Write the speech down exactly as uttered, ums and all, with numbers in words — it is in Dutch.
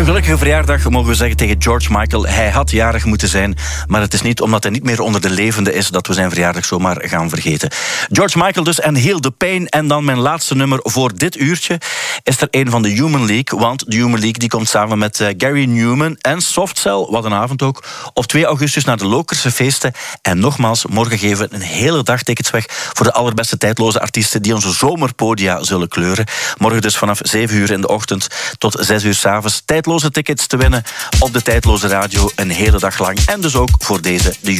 gelukkige verjaardag mogen we zeggen tegen George Michael. Hij had jarig moeten zijn, maar het is niet omdat hij niet meer onder de levenden is dat we zijn verjaardag zomaar gaan vergeten. George Michael dus en Heal the Pain. En dan mijn laatste nummer voor dit uurtje is er een van de Human League, want de Human League die komt samen met uh, Gary Newman en Softcell, wat een avond ook, op twee augustus naar de Lokerse feesten. En nogmaals, morgen geven we een hele dag tickets weg voor de allerbeste tijdloze artiesten die onze zomerpodia zullen kleuren. Morgen dus vanaf zeven uur in de ochtend tot zes uur 's avonds tijdloze tickets te winnen op de Tijdloze Radio een hele dag lang. En dus ook voor deze de